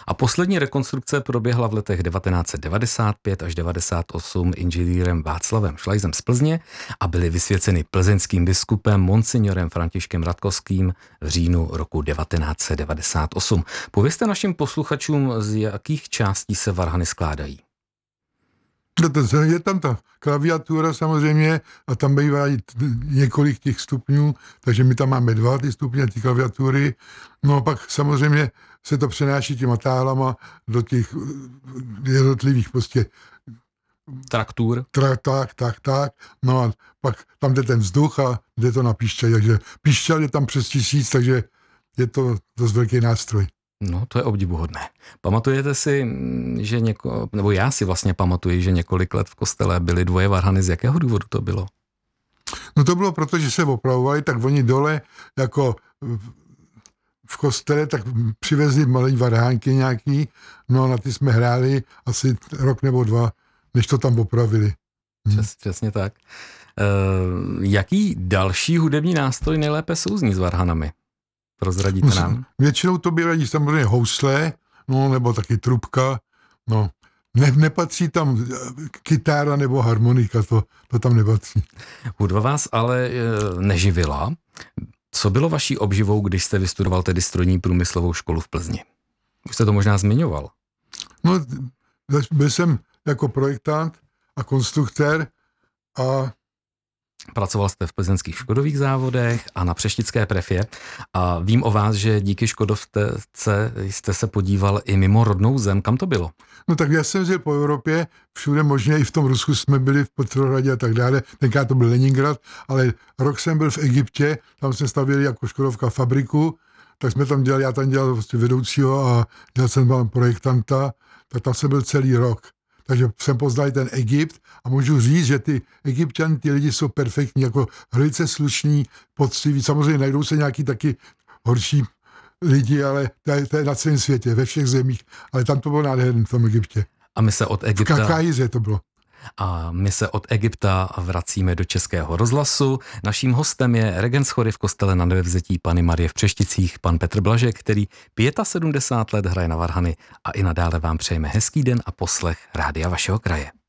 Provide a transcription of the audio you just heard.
A poslední rekonstrukce proběhla v letech 1995 až 98 inženýrem Václavem Šlajzem z Plzně a byly vysvěceny plzeňským biskupem monsignorem Františkem Radkovským v říjnu roku 1998. Povězte našim posluchačům, z jakých částí se varhany skládají. Je tam ta klaviatura samozřejmě a tam bývá několik těch stupňů, takže my tam máme 2 ty stupně, ty klaviatury. No a pak samozřejmě se to přenáší těma táhlama do těch jednotlivých prostě traktur. Tak. No a pak tam jde ten vzduch a jde to na píšťal, takže píšťal je tam přes 1000, takže je to dost velký nástroj. No, to je obdivuhodné. Pamatujete si, že nebo já si vlastně pamatuji, že několik let v kostele byly 2 varhany. Z jakého důvodu to bylo? No to bylo proto, že se opravovali, tak oni dole jako v kostele tak přivezli malý varhánky nějaký, no a na ty jsme hráli asi rok nebo 2, než to tam opravili. Přesně tak. Jaký další hudební nástroj nejlépe souzní s varhanami? Prozradíte nám? Většinou to bývají samozřejmě housle, no nebo taky trubka, no. Nepatří tam kytára nebo harmonika, to tam nepatří. Hudba vás ale neživila. Co bylo vaší obživou, když jste vystudoval tedy strojní průmyslovou školu v Plzni? Už jste to možná zmiňoval. No, byl jsem jako projektant a konstruktér a pracoval jste v plzeňských Škodových závodech a na Přeštické Prefě a vím o vás, že díky Škodovce jste se podíval i mimo rodnou zem. Kam to bylo? No tak já jsem jezdil po Evropě, všude možně, i v tom Rusku jsme byli v Petrohradě a tak dále, tenkrát to byl Leningrad, ale rok jsem byl v Egyptě, tam jsme stavěli jako Škodovka fabriku, tak jsme tam dělali, já tam dělal vlastně vedoucího a dělal jsem tam projektanta, tak tam jsem byl celý rok. Takže jsem poznal ten Egypt a můžu říct, že ty Egypťané, ty lidi jsou perfektní, jako velice slušní, poctiví. Samozřejmě najdou se nějaký taky horší lidi, ale to je na celém světě, ve všech zemích. Ale tam to bylo nádherné v tom Egyptě. A my se od Egypta... V Kaiře to bylo. A my se od Egypta vracíme do Českého rozhlasu. Naším hostem je regent chory v kostele na Nebevzetí Panny Marie v Přešticích, pan Petr Blažek, který 75 let hraje na varhany a i nadále vám přejeme hezký den a poslech Rádia vašeho kraje.